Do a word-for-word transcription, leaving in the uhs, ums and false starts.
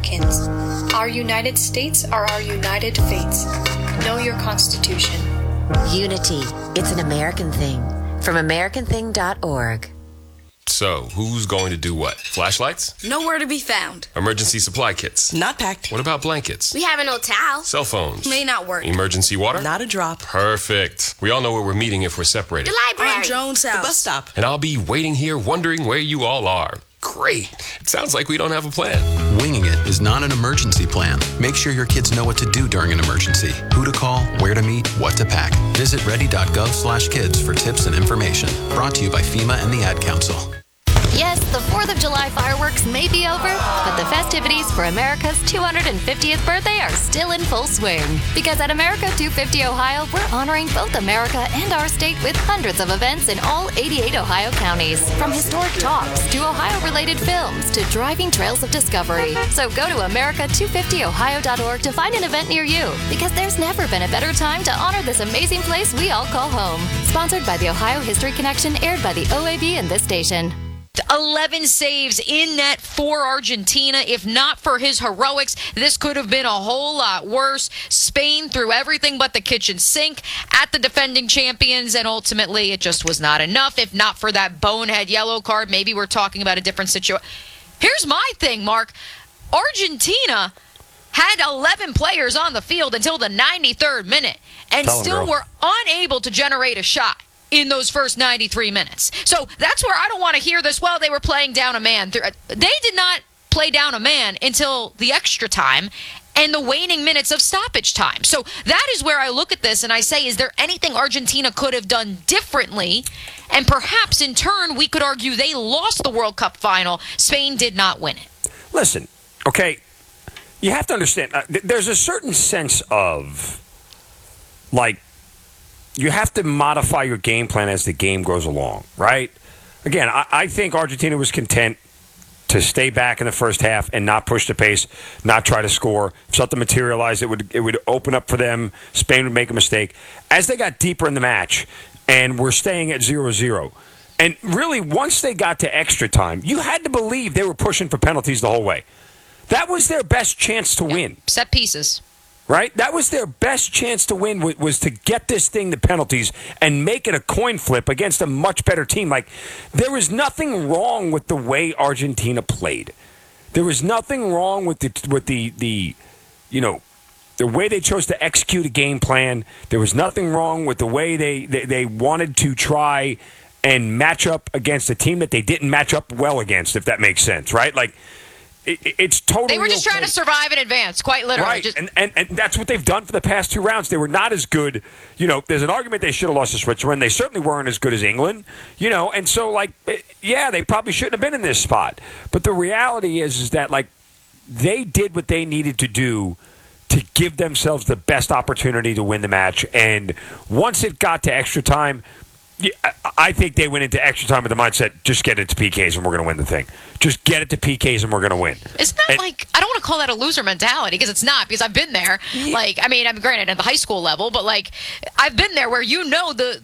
Americans. Our United States are our united fates. Know your Constitution. Unity. It's an American thing. From American thing dot org. So, who's going to do what? Flashlights? Nowhere to be found. Emergency supply kits? Not packed. What about blankets? We have an old towel. Cell phones? May not work. Emergency water? Not a drop. Perfect. We all know where we're meeting if we're separated. The library. On Jones' house. The bus stop. And I'll be waiting here wondering where you all are. Great. It sounds like we don't have a plan. Winging it is not an emergency plan. Make sure your kids know what to do during an emergency, who to call, where to meet, what to pack. Visit ready.gov slash kids for tips and information. Brought to you by FEMA and the Ad Council. Yes, the fourth of July fireworks may be over, but the festivities for America's two hundred fiftieth birthday are still in full swing. Because at America two fifty Ohio, we're honoring both America and our state with hundreds of events in all eighty-eight Ohio counties. From historic talks to Ohio-related films to driving trails of discovery. So go to America two fifty Ohio dot org to find an event near you. Because there's never been a better time to honor this amazing place we all call home. Sponsored by the Ohio History Connection, aired by the O A B and this station. eleven saves in net for Argentina. If not for his heroics, this could have been a whole lot worse. Spain threw everything but the kitchen sink at the defending champions, and ultimately it just was not enough. If not for that bonehead yellow card, maybe we're talking about a different situation. Here's my thing, Mark. Argentina had eleven players on the field until the ninety-third minute and Tell 'em, still girl. were unable to generate a shot in those first ninety-three minutes. So that's where I don't want to hear this, well, they were playing down a man. They did not play down a man until the extra time and the waning minutes of stoppage time. So that is where I look at this and I say, is there anything Argentina could have done differently? And perhaps in turn, we could argue they lost the World Cup final. Spain did not win it. Listen, okay, you have to understand, uh, th- there's a certain sense of, like, you have to modify your game plan as the game goes along, right? Again, I, I think Argentina was content to stay back in the first half and not push the pace, not try to score. If something materialized, it would it would open up for them. Spain would make a mistake. As they got deeper in the match and were staying at zero zero, and really once they got to extra time, you had to believe they were pushing for penalties the whole way. That was their best chance to win. Set pieces. Right? That was their best chance to win, was, was to get this thing to penalties and make it a coin flip against a much better team. Like, there was nothing wrong with the way Argentina played. There was nothing wrong with the with the, the you know, the way they chose to execute a game plan. There was nothing wrong with the way they, they, they wanted to try and match up against a team that they didn't match up well against, if that makes sense, right? Like, It, it's totally They were just okay. trying to survive in advance, quite literally. Right, Just- and, and and that's what they've done for the past two rounds. They were not as good. You know, there's an argument they should have lost to Switzerland. They certainly weren't as good as England. You know, and so, like, eh, yeah, they probably shouldn't have been in this spot. But the reality is, is that, like, they did what they needed to do to give themselves the best opportunity to win the match. And once it got to extra time, yeah, I think they went into extra time with the mindset, just get it to P Ks and we're going to win the thing. Just get it to P Ks and we're going to win. It's not and, like, I don't want to call that a loser mentality, because it's not, because I've been there. Yeah. Like, I mean, I'm granted at the high school level, but like, I've been there where you know the